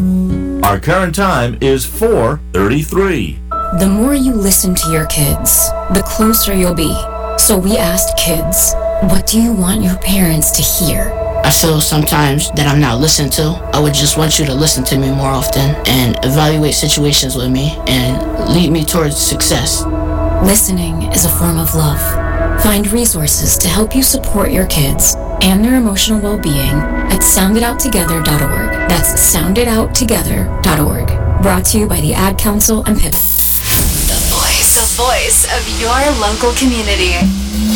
Our current time is 4:33. The more you listen to your kids, the closer you'll be. So we asked kids, what do you want your parents to hear? I feel sometimes that I'm not listened to. I would just want you to listen to me more often and evaluate situations with me and lead me towards success. Listening is a form of love. Find resources to help you support your kids and their emotional well-being at soundidouttogether.org. That's soundidouttogether.org. Brought to you by the Ad Council and PIP. The voice of your local community.